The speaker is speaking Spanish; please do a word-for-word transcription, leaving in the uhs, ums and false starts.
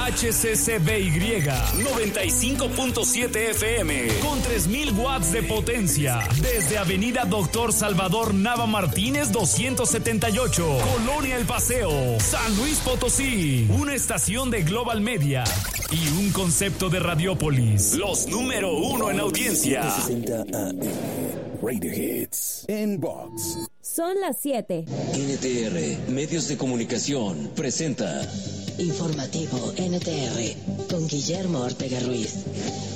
H C C B Y noventa y cinco punto siete F M con tres mil watts de potencia desde Avenida Doctor Salvador Nava Martínez doscientos setenta y ocho, Colonia El Paseo, San Luis Potosí. Una estación de Global Media y un concepto de Radiópolis. Los número uno en audiencia. sesenta A M Radio Hits en Box. Son las siete. N T R, Medios de Comunicación, presenta Informativo N T R con Guillermo Ortega Ruiz.